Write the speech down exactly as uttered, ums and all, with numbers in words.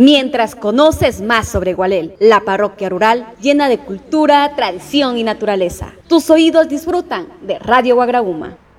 Mientras conoces más sobre Gualel, la parroquia rural llena de cultura, tradición y naturaleza. Tus oídos disfrutan de Radio Guagrauma.